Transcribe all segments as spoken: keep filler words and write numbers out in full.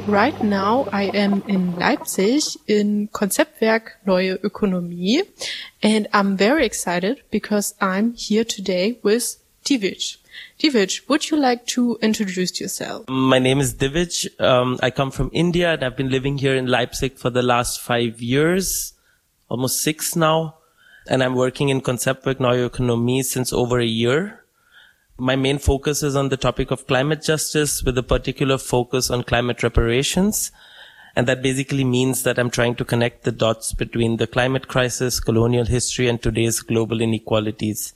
Right now I am in Leipzig in Konzeptwerk Neue Ökonomie, and I'm very excited because I'm here today with Divij. Divij, would you like to introduce yourself? My name is Divij. Um, I come from India and I've been living here in Leipzig for the last five years, almost six now. And I'm working in Konzeptwerk Neue Ökonomie since over a year. My main focus is on the topic of climate justice with a particular focus on climate reparations. And that basically means that I'm trying to connect the dots between the climate crisis, colonial history, and today's global inequalities.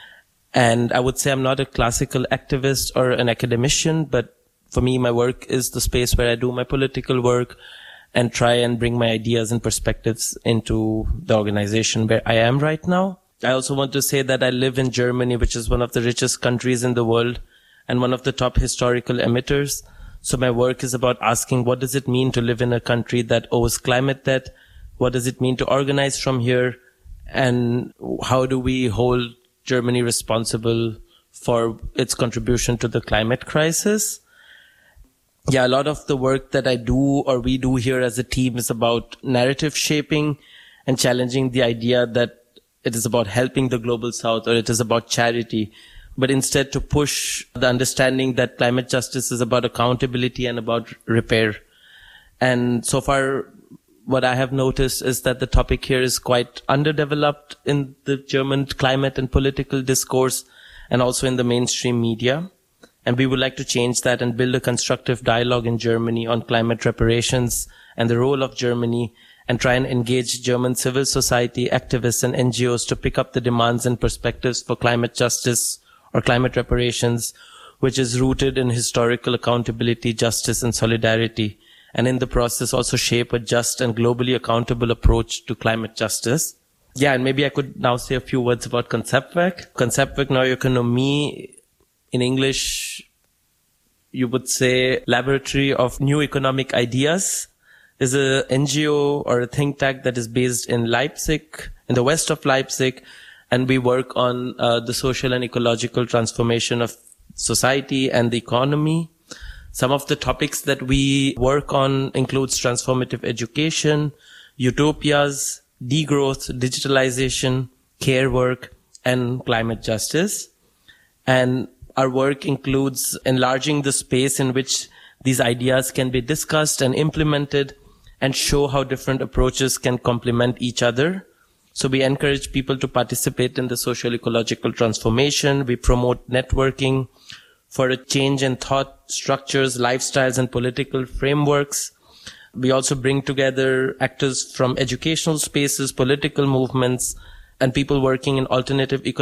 And I would say I'm not a classical activist or an academician, but for me, my work is the space where I do my political work and try and bring my ideas and perspectives into the organization where I am right now. I also want to say that I live in Germany, which is one of the richest countries in the world and one of the top historical emitters. So my work is about asking, what does it mean to live in a country that owes climate debt? What does it mean to organize from here? And how do we hold Germany responsible for its contribution to the climate crisis? Yeah, a lot of the work that I do or we do here as a team is about narrative shaping and challenging the idea that it is about helping the global south or it is about charity, but instead to push the understanding that climate justice is about accountability and about repair. And so far, what I have noticed is that the topic here is quite underdeveloped in the German climate and political discourse and also in the mainstream media. And we would like to change that and build a constructive dialogue in Germany on climate reparations and the role of Germany, and try and engage German civil society, activists and N G Os to pick up the demands and perspectives for climate justice or climate reparations, which is rooted in historical accountability, justice and solidarity, and in the process also shape a just and globally accountable approach to climate justice. Yeah, and maybe I could now say a few words about Konzeptwerk. Konzeptwerk Neue Ökonomie, in English, you would say Laboratory of New Economic Ideas, is a N G O or a think tank that is based in Leipzig, in the west of Leipzig, and we work on uh, the social and ecological transformation of society and the economy. Some of the topics that we work on includes transformative education, utopias, degrowth, digitalization, care work, and climate justice. And our work includes enlarging the space in which these ideas can be discussed and implemented, and show how different approaches can complement each other. So we encourage people to participate in the social ecological transformation. We promote networking for a change in thought structures, lifestyles, and political frameworks. We also bring together actors from educational spaces, political movements, and people working in alternative economic